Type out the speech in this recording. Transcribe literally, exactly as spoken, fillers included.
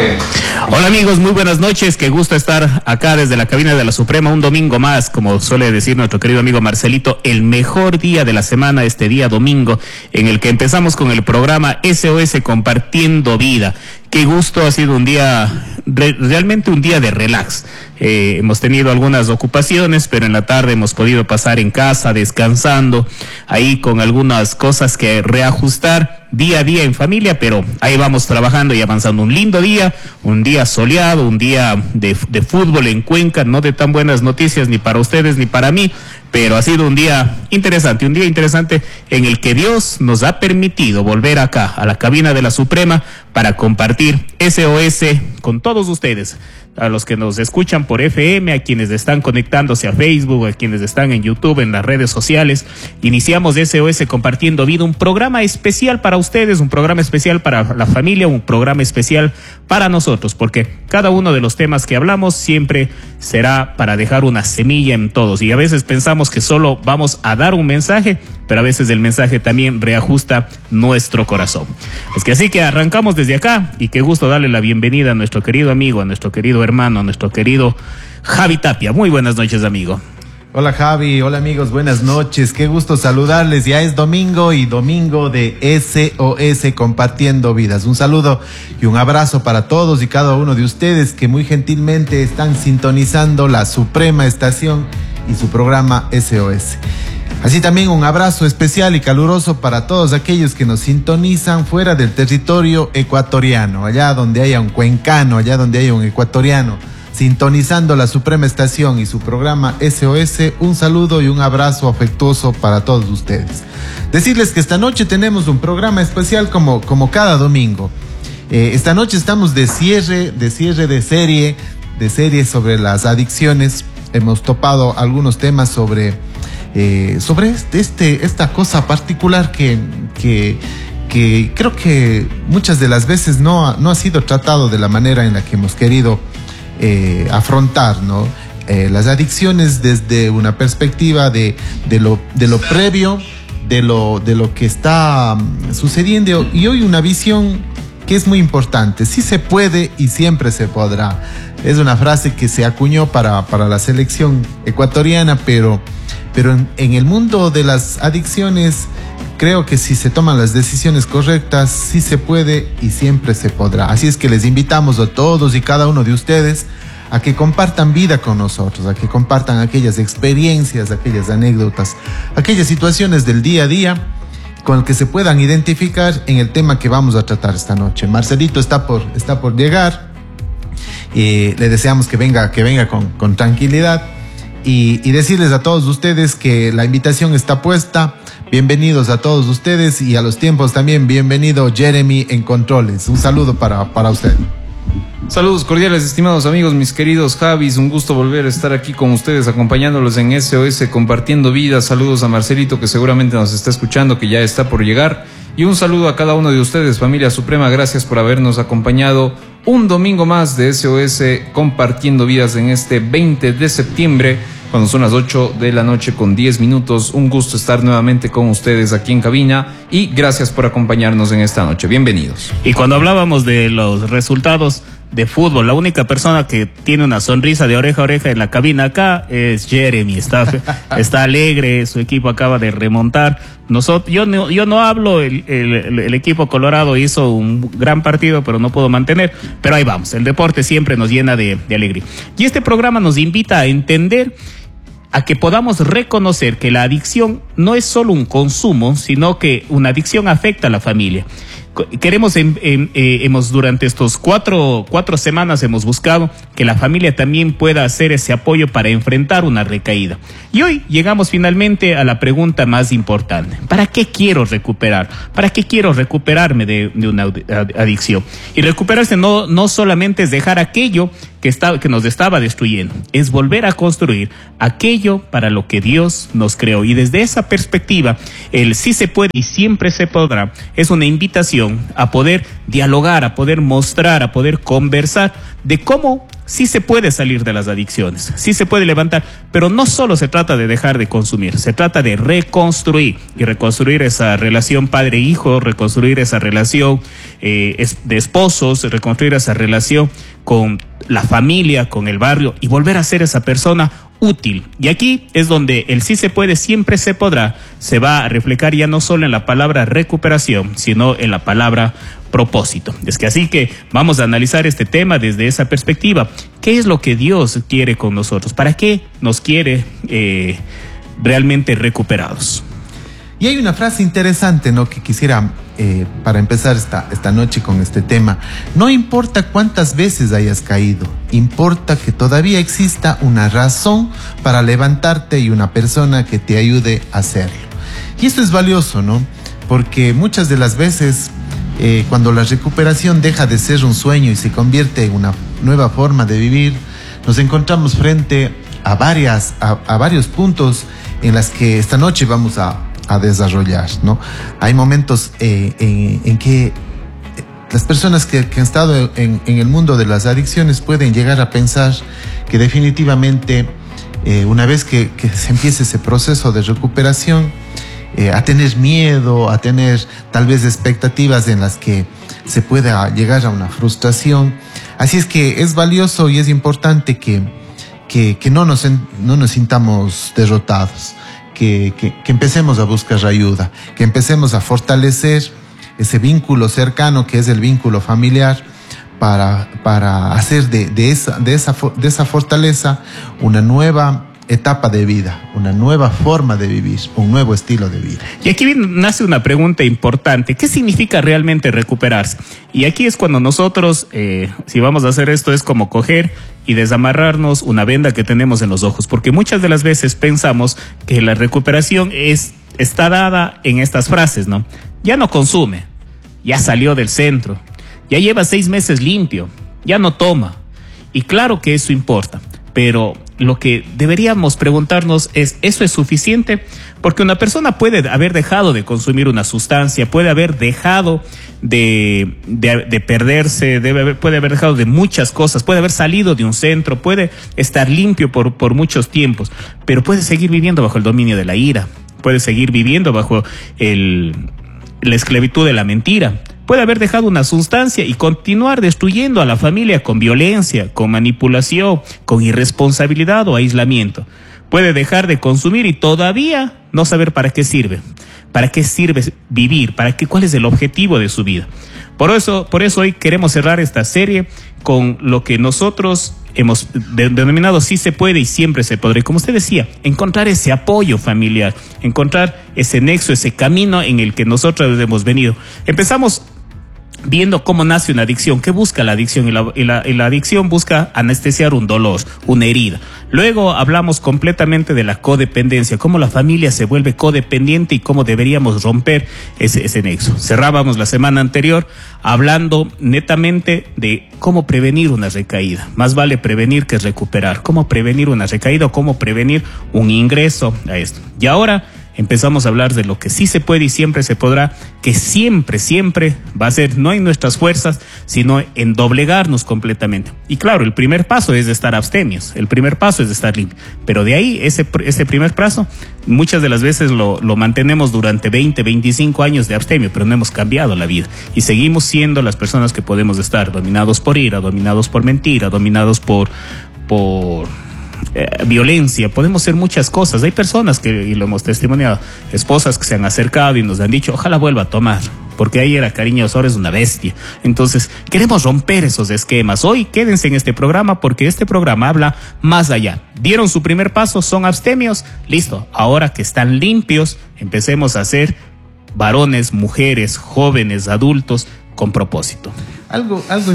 Hola amigos, muy buenas noches, qué gusto estar acá desde la cabina de la Suprema, un domingo más, como suele decir nuestro querido amigo Marcelito, el mejor día de la semana, este día domingo, en el que empezamos con el programa S O S Compartiendo Vida. Qué gusto, ha sido un día, re, realmente un día de relax. Eh, hemos tenido algunas ocupaciones, pero en la tarde hemos podido pasar en casa, descansando, ahí con algunas cosas que reajustar día a día en familia, pero ahí vamos trabajando y avanzando. Un lindo día, un día soleado, un día de, de fútbol en Cuenca, no de tan buenas noticias ni para ustedes ni para mí, pero ha sido un día interesante, un día interesante en el que Dios nos ha permitido volver acá a la cabina de la Suprema para compartir S O S con todos ustedes, a los que nos escuchan por F M, a quienes están conectándose a Facebook, a quienes están en YouTube, en las redes sociales. Iniciamos S O S Compartiendo Vida, un programa especial para ustedes, un programa especial para la familia, un programa especial para nosotros, porque cada uno de los temas que hablamos siempre será para dejar una semilla en todos, y a veces pensamos que solo vamos a dar un mensaje, pero a veces el mensaje también reajusta nuestro corazón. Es que así que arrancamos desde acá, y qué gusto darle la bienvenida a nuestro querido amigo, a nuestro querido hermano, a nuestro querido Javi Tapia. Muy buenas noches, amigo. Hola Javi, hola amigos, buenas noches, qué gusto saludarles. Ya es domingo y domingo de S O S Compartiendo Vidas. Un saludo y un abrazo para todos y cada uno de ustedes que muy gentilmente están sintonizando la Suprema Estación y su programa S O S. Así también un abrazo especial y caluroso para todos aquellos que nos sintonizan fuera del territorio ecuatoriano, allá donde haya un cuencano, allá donde haya un ecuatoriano sintonizando la Suprema Estación y su programa S O S. Un saludo y un abrazo afectuoso para todos ustedes. Decirles que esta noche tenemos un programa especial como, como cada domingo. Eh, esta noche estamos de cierre, de cierre de serie, de serie sobre las adicciones. Hemos topado algunos temas sobre, eh, sobre este, este, esta cosa particular que, que, que creo que muchas de las veces no ha, no ha sido tratado de la manera en la que hemos querido Eh, afrontar, ¿no? Eh, las adicciones desde una perspectiva de, de, lo, de lo previo, de lo, de lo que está um, sucediendo, y hoy una visión que es muy importante. Sí se puede y siempre se podrá. Es una frase que se acuñó para, para la selección ecuatoriana, pero, pero en, en el mundo de las adicciones creo que si se toman las decisiones correctas, sí se puede y siempre se podrá. Así es que les invitamos a todos y cada uno de ustedes a que compartan vida con nosotros, a que compartan aquellas experiencias, aquellas anécdotas, aquellas situaciones del día a día con el que se puedan identificar en el tema que vamos a tratar esta noche. Marcelito está por, está por llegar, y le deseamos que venga, que venga con, con tranquilidad, y, y decirles a todos ustedes que la invitación está puesta. Bienvenidos a todos ustedes, y a los tiempos también bienvenido Jeremy en controles. Un saludo para, para usted. Saludos cordiales, estimados amigos, mis queridos Javis, un gusto volver a estar aquí con ustedes, acompañándolos en S O S Compartiendo Vida. Saludos a Marcelito, que seguramente nos está escuchando, que ya está por llegar, y un saludo a cada uno de ustedes, familia Suprema. Gracias por habernos acompañado un domingo más de S O S Compartiendo Vidas en este veinte de septiembre, cuando son las ocho de la noche con diez minutos. Un gusto estar nuevamente con ustedes aquí en cabina, y gracias por acompañarnos en esta noche. Bienvenidos. Y cuando hablábamos de los resultados de fútbol, la única persona que tiene una sonrisa de oreja a oreja en la cabina acá es Jeremy. Está, está alegre, su equipo acaba de remontar. Nosotros, yo no, yo no hablo, el, el, el equipo colorado hizo un gran partido, pero no pudo mantener. Pero ahí vamos, el deporte siempre nos llena de, de alegría. Y este programa nos invita a entender, a que podamos reconocer que la adicción no es solo un consumo, sino que una adicción afecta a la familia. Queremos, en, en, eh, hemos durante estos cuatro, cuatro semanas hemos buscado que la familia también pueda hacer ese apoyo para enfrentar una recaída. Y hoy llegamos finalmente a la pregunta más importante: ¿para qué quiero recuperar? ¿Para qué quiero recuperarme de, de una adicción? Y recuperarse no, no solamente es dejar aquello que, está, que nos estaba destruyendo. Es volver a construir aquello para lo que Dios nos creó. Y desde esa perspectiva, el sí se puede y siempre se podrá es una invitación a poder dialogar, a poder mostrar, a poder conversar de cómo sí se puede salir de las adicciones, sí se puede levantar, pero no solo se trata de dejar de consumir, se trata de reconstruir y reconstruir esa relación padre-hijo, reconstruir esa relación eh, de esposos, reconstruir esa relación con la familia, con el barrio y volver a ser esa persona útil. Y aquí es donde el sí se puede, siempre se podrá, se va a reflejar ya no solo en la palabra recuperación, sino en la palabra propósito. Es que así que vamos a analizar este tema desde esa perspectiva. ¿Qué es lo que Dios quiere con nosotros? ¿Para qué nos quiere eh, realmente recuperados? Y hay una frase interesante, ¿no?, que quisiera, eh, para empezar esta, esta noche con este tema. No importa cuántas veces hayas caído, importa que todavía exista una razón para levantarte y una persona que te ayude a hacerlo. Y esto es valioso, ¿no? Porque muchas de las veces, eh, cuando la recuperación deja de ser un sueño y se convierte en una nueva forma de vivir, nos encontramos frente a, varias, a, a varios puntos en las que esta noche vamos a a desarrollar, ¿no? Hay momentos eh, en, en que las personas que, que han estado en, en el mundo de las adicciones pueden llegar a pensar que definitivamente eh, una vez que, que se empiece ese proceso de recuperación, eh, a tener miedo, a tener tal vez expectativas en las que se pueda llegar a una frustración. Así es que es valioso y es importante que, que, que no, nos, no nos sintamos derrotados. Que, que, que empecemos a buscar ayuda, que empecemos a fortalecer ese vínculo cercano que es el vínculo familiar para, para hacer de, de, esa, de, esa, de esa fortaleza una nueva etapa de vida, una nueva forma de vivir, un nuevo estilo de vida. Y aquí nace una pregunta importante: ¿qué significa realmente recuperarse? Y aquí es cuando nosotros, eh, si vamos a hacer esto, es como coger y desamarrarnos una venda que tenemos en los ojos, porque muchas de las veces pensamos que la recuperación es, está dada en estas frases, ¿no? Ya no consume, ya salió del centro, ya lleva seis meses limpio, ya no toma. Y claro que eso importa, pero lo que deberíamos preguntarnos es, ¿eso es suficiente? Porque una persona puede haber dejado de consumir una sustancia, puede haber dejado de, de, de perderse, debe haber, puede haber dejado de muchas cosas, puede haber salido de un centro, puede estar limpio por, por muchos tiempos, pero puede seguir viviendo bajo el dominio de la ira, puede seguir viviendo bajo el, la esclavitud de la mentira. Puede haber dejado una sustancia y continuar destruyendo a la familia con violencia, con manipulación, con irresponsabilidad o aislamiento. Puede dejar de consumir y todavía no saber para qué sirve. ¿Para qué sirve vivir? ¿Para qué? ¿Cuál es el objetivo de su vida? Por eso, por eso hoy queremos cerrar esta serie con lo que nosotros hemos denominado sí se puede y siempre se podrá. Y como usted decía, encontrar ese apoyo familiar, encontrar ese nexo, ese camino en el que nosotros hemos venido. Empezamos viendo cómo nace una adicción, qué busca la adicción, y la, y, la, y la adicción busca anestesiar un dolor, una herida. Luego hablamos completamente de la codependencia, cómo la familia se vuelve codependiente y cómo deberíamos romper ese, ese nexo. Cerrábamos la semana anterior hablando netamente de cómo prevenir una recaída. Más vale prevenir que recuperar. Cómo prevenir una recaída o cómo prevenir un ingreso a esto. Y ahora empezamos a hablar de lo que sí se puede y siempre se podrá, que siempre, siempre va a ser no en nuestras fuerzas, sino en doblegarnos completamente. Y claro, el primer paso es de estar abstemios, el primer paso es de estar limpios. Pero de ahí, ese, ese primer paso, muchas de las veces lo, lo mantenemos durante veinte, veinticinco años de abstemio, pero no hemos cambiado la vida. Y seguimos siendo las personas que podemos estar dominados por ira, dominados por mentira, dominados por... por Eh, violencia, podemos ser muchas cosas. Hay personas que, y lo hemos testimoniado, esposas que se han acercado y nos han dicho, ojalá vuelva a tomar, porque ahí era cariñoso, ahora es una bestia. Entonces, queremos romper esos esquemas. Hoy quédense en este programa, porque este programa habla más allá. Dieron su primer paso, son abstemios, listo. Ahora que están limpios, empecemos a ser varones, mujeres, jóvenes, adultos, con propósito. Algo, algo